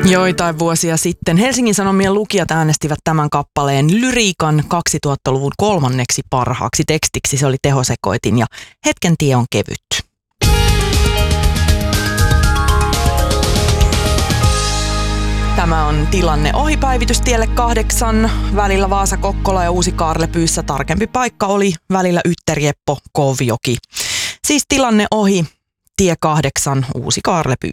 Joitain vuosia sitten Helsingin Sanomien lukijat äänestivät tämän kappaleen lyriikan 2000-luvun 3. parhaaksi tekstiksi. Se oli tehosekoitin ja hetken tie on kevyt. Tämä on Tilanne ohi -päivitys tielle 8, välillä Vaasa-Kokkola ja Uusi-Kaarlepyyssä. Tarkempi paikka oli välillä Ytterieppo-Kovioki. Siis Tilanne ohi, tie 8, Uusi-Kaarlepyy.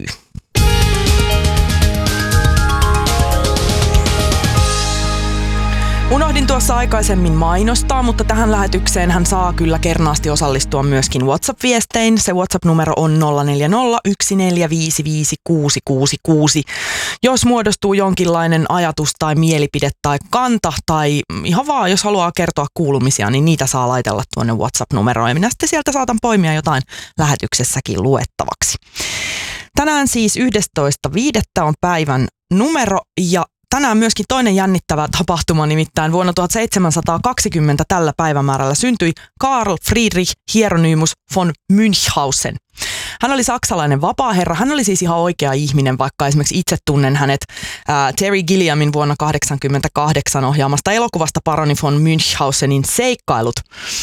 Unohdin tuossa aikaisemmin mainostaa, mutta tähän lähetykseen hän saa kyllä kernaasti osallistua myöskin WhatsApp-viestein. Se WhatsApp-numero on 0401455666. Jos muodostuu jonkinlainen ajatus tai mielipide tai kanta tai ihan vaan jos haluaa kertoa kuulumisia, niin niitä saa laitella tuonne WhatsApp-numeroon. Ja minä sitten sieltä saatan poimia jotain lähetyksessäkin luettavaksi. Tänään siis 11.5. on päivän numero ja tänään myöskin toinen jännittävä tapahtuma, nimittäin vuonna 1720 tällä päivämäärällä syntyi Karl Friedrich Hieronymus von Münchhausen. Hän oli saksalainen vapaaherra. Hän oli siis ihan oikea ihminen, vaikka esimerkiksi itse tunnen hänet Terry Gilliamin vuonna 1988 ohjaamasta elokuvasta Paroni von Münchhausenin seikkailut.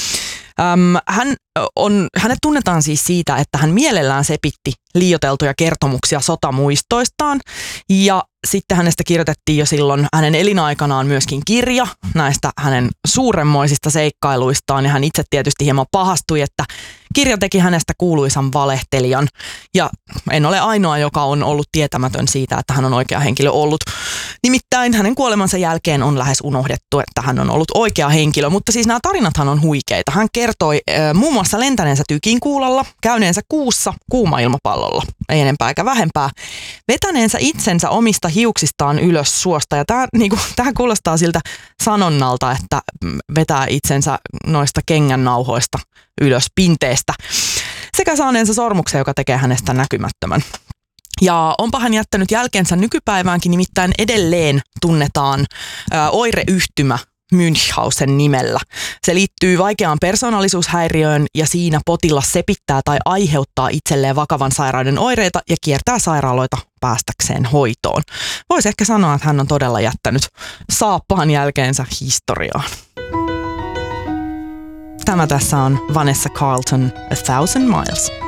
Hänet tunnetaan siis siitä, että hän mielellään sepitti liioiteltuja kertomuksia sotamuistoistaan ja sitten hänestä kirjoitettiin jo silloin hänen elinaikanaan myöskin kirja näistä hänen suuremmoisista seikkailuistaan ja hän itse tietysti hieman pahastui, että kirja teki hänestä kuuluisan valehtelijan ja en ole ainoa, joka on ollut tietämätön siitä, että hän on oikea henkilö ollut. Nimittäin hänen kuolemansa jälkeen on lähes unohdettu, että hän on ollut oikea henkilö, mutta siis nämä tarinathan on huikeita. Hän kertoi muun muassa lentäneensä tykinkuulalla, käyneensä kuussa kuuma-ilmapallolla, ei enempää eikä vähempää, vetäneensä itsensä omista hiuksistaan ylös suosta ja tämä kuulostaa siltä sanonnalta, että vetää itsensä noista kengännauhoista ylös pinteestä sekä saaneensa sormuksen, joka tekee hänestä näkymättömän. Ja onpa hän jättänyt jälkeensä nykypäiväänkin, nimittäin edelleen tunnetaan oireyhtymä Münchhausen nimellä. Se liittyy vaikeaan persoonallisuushäiriöön ja siinä potilas sepittää tai aiheuttaa itselleen vakavan sairauden oireita ja kiertää sairaaloita päästäkseen hoitoon. Voisi ehkä sanoa, että hän on todella jättänyt saappaan jälkeensä historiaan. Tämä tässä on Vanessa Carlton, A Thousand Miles.